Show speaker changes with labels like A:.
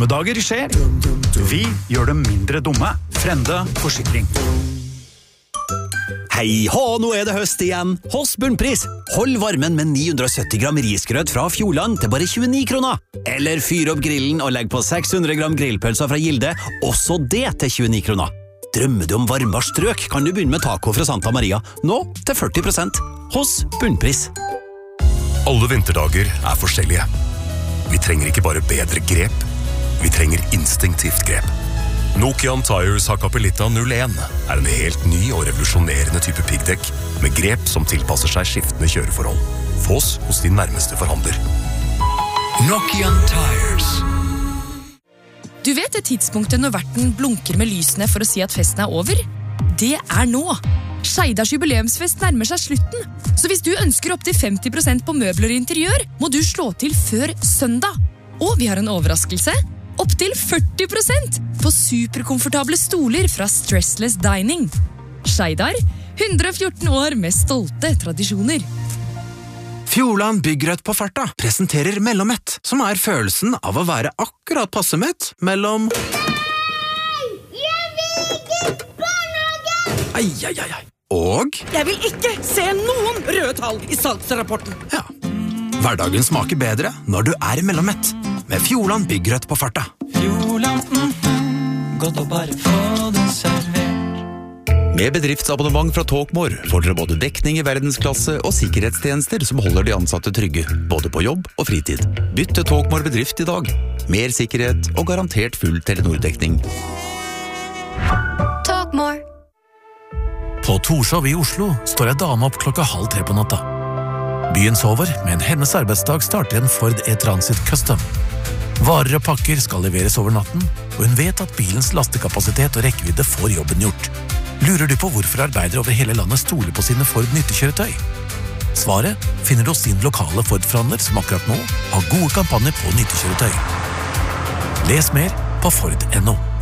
A: Drømmedager skjer. Vi gjør dem mindre dumme. Frende Forsikring.
B: Hei hå, nå det høst igjen. Hos Bunnpris. Hold varmen med 970 gram risgrøt fra Fjordland til bare 29 kroner. Eller fyr opp grillen og legg på 600 gram grillpølser fra Gilde, også det til 29 kroner. Drømmer du om varmere strøk, kan du begynne med taco fra Santa Maria. Nå til 40% hos Bunnpris.
C: Alle vinterdager forskjellige. Vi trenger ikke bare bedre grep, vi trenger instinktivt grep. Nokian Tires Hakkapeliitta 01 en helt ny og revolusjonerende type piggdekk med grep som tilpasser seg skiftende kjøreforhold. Få oss hos din nærmeste forhandler.
D: Nokian Tires.
E: Du vet det tidspunktet når verten blunker med lysene for å si at festen over? Det nå. Skeidars jubileumsfest nærmer seg slutten, så hvis du ønsker opp til 50% på møbler og interiør, må du slå til før søndag. Og vi har en overraskelse. Opp til 40% på superkomfortable stoler fra Stressless Dining. Skeidar, 114 år med stolte tradisjoner.
F: Fjordland Byggrøt på farta presenterer Mellommett, som følelsen av å være akkurat passe mett mellom... Jeg vil ikke barnehage! Ai. Og...
G: Jeg vil ikke se noen røde tall i salgsrapporten.
F: Ja. Hverdagen smaker bedre når du Mellommett. Med Fjordland Byggrøt på farta.
D: Fjordland, godt å bare få det servert.
H: Med bedriftsabonnement fra Talkmore får dere både dekning i verdensklasse og sikkerhetstjenester som holder de ansatte trygge, både på jobb og fritid. Bytt til Talkmore bedrift i dag. Mer sikkerhet og garantert full Telenor-dekning.
I: Talkmore.
J: På Torshov i Oslo står en dame opp 2:30 på natta. Byen sover, men hennes arbeidsdag starter en Ford E-Transit Custom. Varer og pakker skal leveres over natten, og hun vet at bilens lastekapasitet og rekkevidde får jobben gjort. Lurer du på hvorfor arbeidere over hele landet stoler på sine Ford nyttekjøretøy? Svaret finner du hos din lokale Ford-forhandler som akkurat nå har gode kampanjer på nyttekjøretøy. Les mer på Ford.no.